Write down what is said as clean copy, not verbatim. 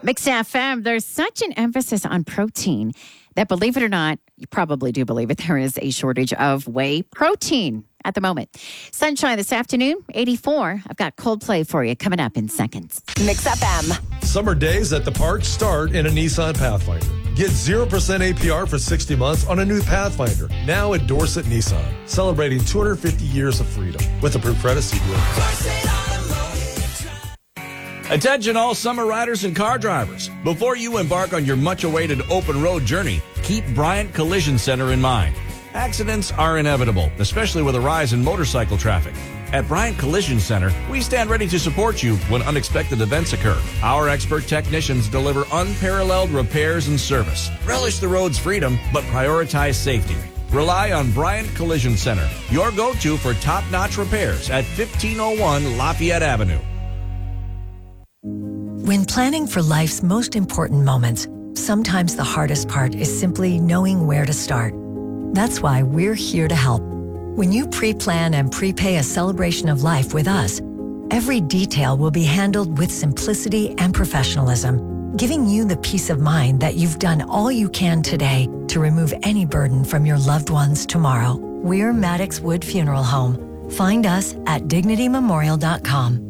Mix FM, there's such an emphasis on protein that, believe it or not, you probably do believe it, there is a shortage of whey protein at the moment. Sunshine this afternoon, 84. I've got Coldplay for you coming up in seconds. Mix FM. Summer days at the park start in a Nissan Pathfinder. Get 0% APR for 60 months on a new Pathfinder, now at Dorset Nissan, celebrating 250 years of freedom with approved credit deal. Attention all summer riders and car drivers. Before you embark on your much-awaited open road journey, keep Bryant Collision Center in mind. Accidents are inevitable, especially with a rise in motorcycle traffic. At Bryant Collision Center, we stand ready to support you when unexpected events occur. Our expert technicians deliver unparalleled repairs and service. Relish the road's freedom, but prioritize safety. Rely on Bryant Collision Center, your go-to for top-notch repairs at 1501 Lafayette Avenue. When planning for life's most important moments, sometimes the hardest part is simply knowing where to start. That's why we're here to help. When you pre-plan and prepay a celebration of life with us, every detail will be handled with simplicity and professionalism, giving you the peace of mind that you've done all you can today to remove any burden from your loved ones tomorrow. We're Maddox Wood Funeral Home. Find us at dignitymemorial.com.